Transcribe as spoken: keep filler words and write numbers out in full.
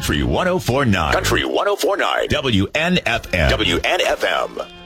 Country one oh four point nine. Country one oh four point nine. W N F M. W N F M.